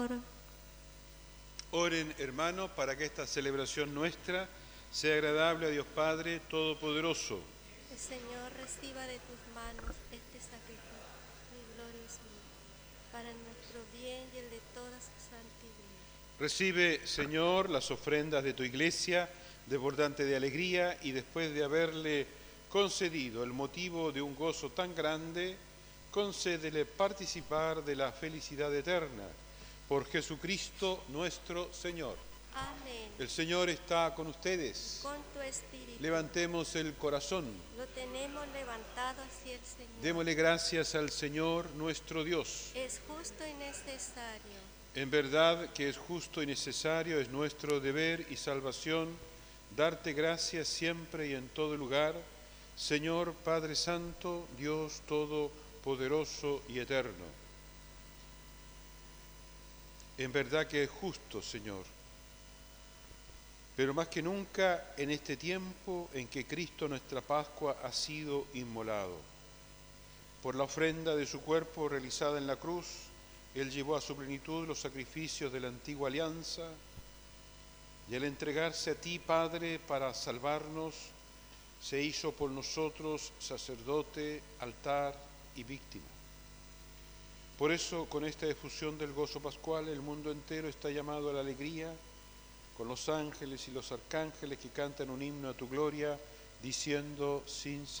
Oren, hermanos, para que esta celebración nuestra sea agradable a Dios Padre Todopoderoso. El Señor reciba de tus manos este sacrificio y glorioso para nuestro bien y el de toda su santidad. Recibe, Señor, las ofrendas de tu iglesia, desbordante de alegría, y después de haberle concedido el motivo de un gozo tan grande, concédele participar de la felicidad eterna. Por Jesucristo nuestro Señor. Amén. El Señor está con ustedes. Con tu espíritu. Levantemos el corazón. Lo tenemos levantado hacia el Señor. Démosle gracias al Señor nuestro Dios. Es justo y necesario. En verdad que es justo y necesario, es nuestro deber y salvación darte gracias siempre y en todo lugar, Señor Padre Santo, Dios Todopoderoso y Eterno. En verdad que es justo, Señor, pero más que nunca en este tiempo en que Cristo nuestra Pascua ha sido inmolado. Por la ofrenda de su cuerpo realizada en la cruz, Él llevó a su plenitud los sacrificios de la antigua alianza, y al entregarse a ti, Padre, para salvarnos, se hizo por nosotros sacerdote, altar y víctima. Por eso, con esta efusión del gozo pascual, el mundo entero está llamado a la alegría, con los ángeles y los arcángeles que cantan un himno a tu gloria, diciendo sin cesar: